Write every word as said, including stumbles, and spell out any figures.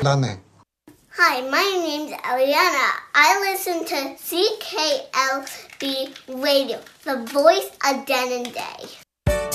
Done. Hi, my name's Eliana. I listen to C K L B Radio, the voice of Denendeh.